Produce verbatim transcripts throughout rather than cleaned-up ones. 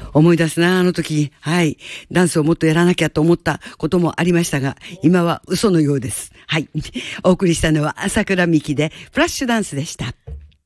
思い出すな、あの時。はい。ダンスをもっとやらなきゃと思ったこともありましたが、今は嘘のようです。はい。お送りしたのは朝倉美希でフラッシュダンスでした。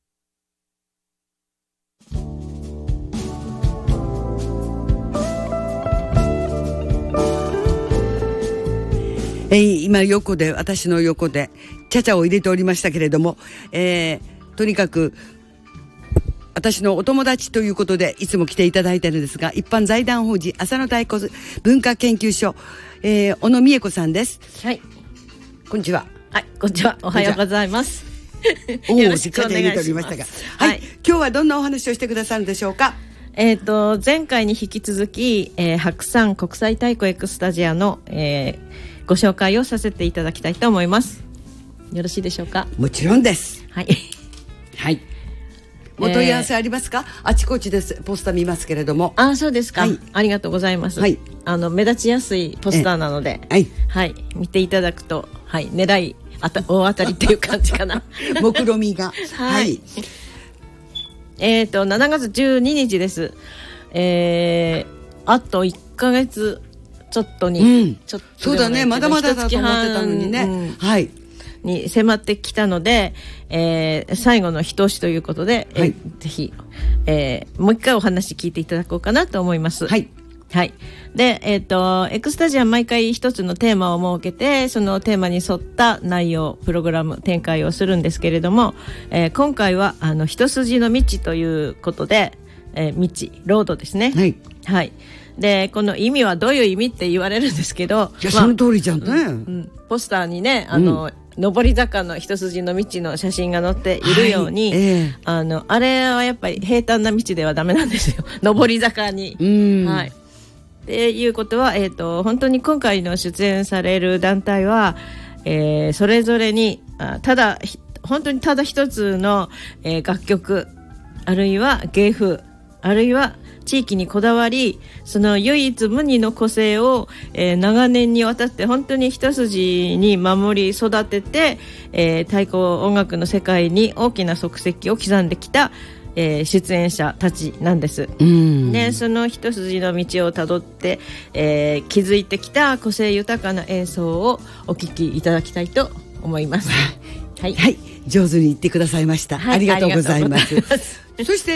えー、今横で、私の横で、チャチャを入れておりましたけれども、えー、とにかく、私のお友達ということでいつも来ていただいているんですが、一般財団法人浅野太鼓文化研究所、えー、小野美恵子さんです。 はい。 こんにちは。 はい、こんにちは。おはようございます。 よろしくお願いします。はい、はい。今日はどんなお話をしてくださるんでしょうか。 えっと、前回に引き続き、えー、白山国際太鼓エクスタジアの、えー、ご紹介をさせていただきたいと思います。よろしいでしょうか。 もちろんです。 はい。 はい。お問い合わせありますか？えー、あちこちですポスター見ますけれども。 あ、そうですか。はい、ありがとうございます。 はい。 あの目立ちやすいポスターなので、 はい、 はい、見ていただくと、はい、狙いあた大当たりっていう感じかな。 目論みが。 はい。はい、えっとしちがつじゅうににちです。えー、あといっかげつちょっとに、 うん、 ちょっとそうだね、まだまだだと思ってたのにね、うん、はい、 に迫ってきたので、えー、最後の一押しということで、はい、えー、ぜひ、えー、もう一回お話聞いていただこうかなと思います。 はい、 はい。で、えっと、エクスタジア毎回一つのテーマを設けて、そのテーマに沿った内容、プログラム、展開をするんですけれども、えー、今回は、あの、一筋の道ということで、えー、道、ロードですね。 はい。 はい。で、この意味はどういう意味って言われるんですけど、 いや、まあ、その通りじゃんね。うんうん、 ポスターにね、あの、うん、上り坂の一筋の道の写真が載っているように、はい、えー、あの、あれはやっぱり平坦な道ではダメなんですよ。上り坂に。 うん、 はい。っていうことは、えっと、本当に今回の出演される団体は、えー、それぞれに、あただ、本当にただ一つの、えー、楽曲、あるいは芸風、あるいは地域にこだわり、その唯一無二の個性を、えー、長年にわたって本当に一筋に守り育てて、えー、太鼓音楽の世界に大きな足跡を刻んできた、えー、出演者たちなんです。 うん、 で、その一筋の道をたどって、えー、築いてきた個性豊かな演奏をお聴きいただきたいと思います。 はい、はい、上手に言ってくださいました。はい、ありがとうございます。そして